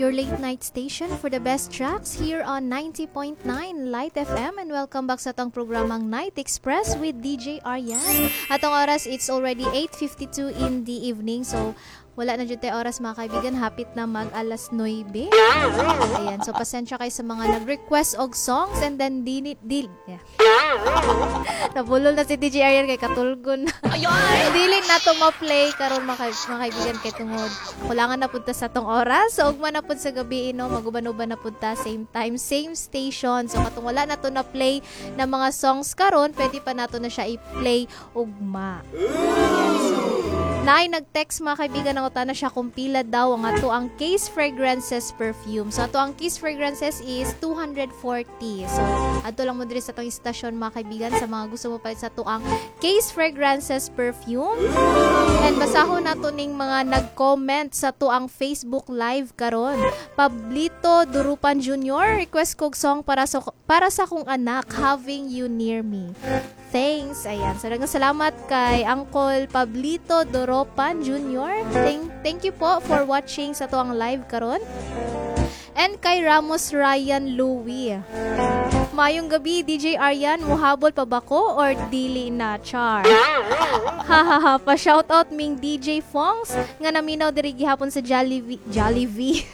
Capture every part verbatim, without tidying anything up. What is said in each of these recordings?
your late night station for the best tracks here on ninety point nine Light F M, and welcome back sa tong programang Night Express with D J Aryan. Atong oras, it's already eight fifty-two in the evening, so wala na dyan tayo oras mga kaibigan, hapit na mag alas nuebe. Ayan, so pasensya kayo sa mga nag-request og songs, and then di, di, yeah. Nabulol na si D J Aryan kay katulgon. Dili na to ma-play karon mga, mga kaibigan kay tungod kulangan na punta sa tong oras, so ugma na pud sa gabi no, maguban-uban na punta same time, same station. So katong wala na to na play na mga songs karon, pwede pa nato na siya i-play ugma. Ayan, so naay nag-text mga kaibigan ng utana siya kung pila daw ang ato ang Case Fragrances perfume. So ato ang Case Fragrances is two hundred forty. So ato lang mo diri sa atong istasyon mga kaibigan sa mga gusto mo palit sa ato ang Case Fragrances perfume. And basahon nato ning mga nag-comment sa ato ang Facebook live karon. Pablito Durupan Junior, request kog song para sa para sa kong anak, Having You Near Me. Thanks. Ayan. So, daghang salamat kay Uncle Pablito Doropan Junior Thank, thank you po for watching sa tuang live karon. And kay Ramos Ryan Louie. Mayong gabi, D J Aryan, muhabol pa ba ko or dili na, char? Hahaha, pa-shoutout ming D J Fongs nga naminaw diri gihapon sa Jollibee. Jollibee.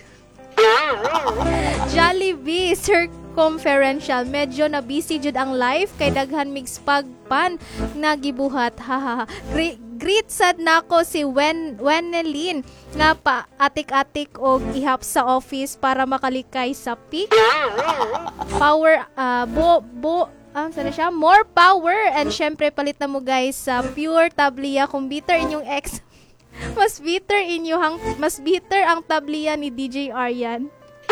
Jollibee circumferential. Medyo na busy jud ang live kay daghan mig pagpan nga gibuhat. Haha. Great, great sad nako si Wen Wenelin nga pa atik-atik og ihap sa office para makalikay sa peak. Power uh, bo bo ang um, sana siya more power, and syempre palit na mo guys sa pure tablia kung bitter inyong ex. Mas bitter inyong mas bitter ang tablia ni D J Aryan.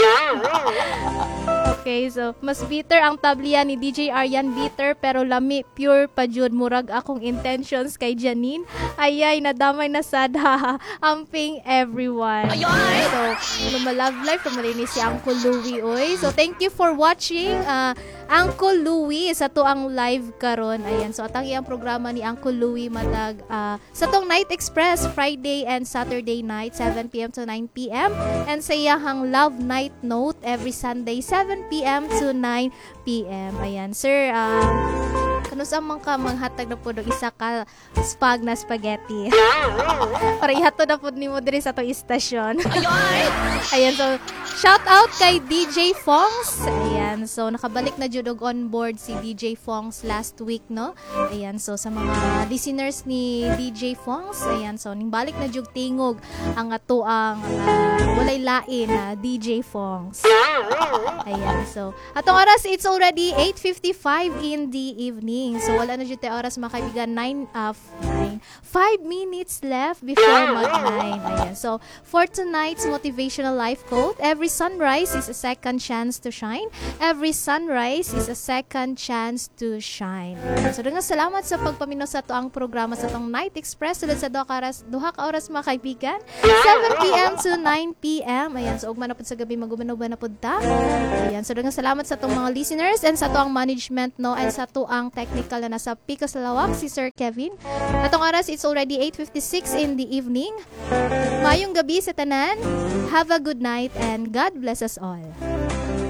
Okay, so mas bitter ang tablia ni D J Aryan, bitter pero lami, pure pa jud murag akong intentions kay Janine. Ayay, nadamay na sad ha. Amping everyone. Ayay! So, lumalove life tumalini si Uncle Louie oy. So, thank you for watching uh, Uncle Louie sa to ang live karon. Ayan, so atang iyang programa ni Uncle Louie matag uh, sa tong Night Express Friday and Saturday night seven p.m. to nine p.m. and sa iyang Love Night Note every Sunday seven p.m. to nine p.m. Ayan, sir, uh, kanus amang ka manghatag na po ng isa ka spag na spaghetti. Para ihato na po ni mo diri sa itong istasyon. Ayan, so shout out kay D J Fongs. Ayan, so nakabalik na jud og on board si D J Fongs last week, no? Ayan, so sa mga listeners ni D J Fongs, ayan, so nimbalik na jud tingog ang ato ang uh, walay lain na uh, D J Fongs. Ayan, so atong oras it's already eight fifty-five in the evening. So wala na jud tay oras mga kaibigan, nine uh, nine five minutes left before mag nine. Ayan, so for tonight's motivational life quote, every sunrise is a second chance to shine. Every sunrise is a second chance to shine. So daghang salamat sa pagpaminos sa tuang programa sa tong Night Express sulod sa duha ka oras, duha ka oras mga kaibigan, seven p.m. to nine p.m. Ayan, so ugma na pud sa gabi, maguban-uban na pud ta. Ayan, so daghang salamat sa tong mga listeners and sa tuang management, no, and sa tuang technical na nasa Pico Salawak, si Sir Kevin. Atong oras it's already eight fifty-six in the evening. Mayong gabi sa tanan. Have a good night and God bless us all.